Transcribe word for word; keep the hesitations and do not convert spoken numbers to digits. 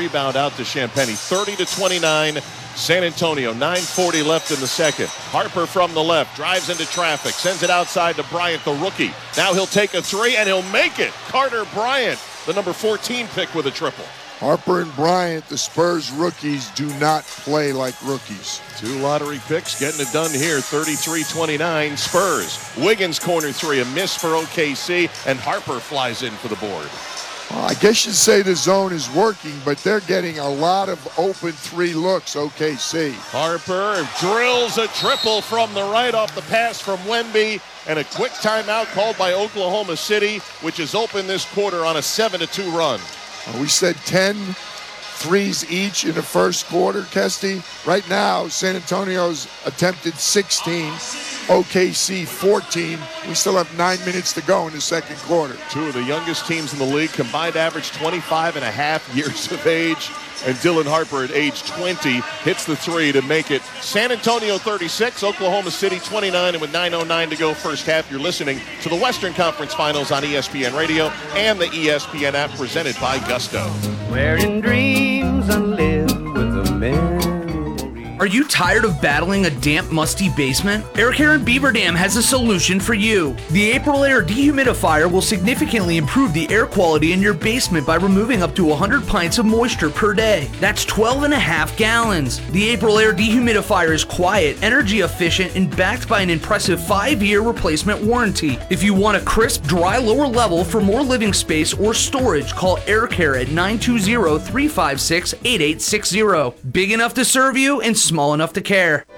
rebound out to Champagnie. thirty to twenty-nine, San Antonio. nine forty left in the second. Harper from the left, drives into traffic, sends it outside to Bryant, the rookie. Now he'll take a three, and he'll make it. Carter Bryant, the number fourteen pick, with a triple. Harper and Bryant, the Spurs rookies, do not play like rookies. Two lottery picks getting it done here, thirty-three twenty-nine Spurs. Wiggins corner three, a miss for O K C, and Harper flies in for the board. Well, I guess you'd say the zone is working, but they're getting a lot of open three looks, O K C. Harper drills a triple from the right off the pass from Wemby, and a quick timeout called by Oklahoma City, which is open this quarter on a seven to two run. Uh, we said ten threes each in the first quarter, Kesty. Right now, San Antonio's attempted sixteen, O K C fourteen. We still have nine minutes to go in the second quarter. Two of the youngest teams in the league, combined average twenty-five and a half years of age. And Dylan Harper at age twenty hits the three to make it San Antonio thirty-six, Oklahoma City twenty-nine, and with nine oh nine to go first half, you're listening to the Western Conference Finals on E S P N Radio and the E S P N app presented by Gusto. Where in dreams I live with a memory. Are you tired of battling a damp, musty basement? Air Care and Beaver Dam has a solution for you. The April Air Dehumidifier will significantly improve the air quality in your basement by removing up to one hundred pints of moisture per day. That's twelve and a half gallons. The April Air Dehumidifier is quiet, energy efficient, and backed by an impressive five-year replacement warranty. If you want a crisp, dry lower level for more living space or storage, call Air Care at nine two zero, three five six, eight eight six zero. Big enough to serve you and small enough to care.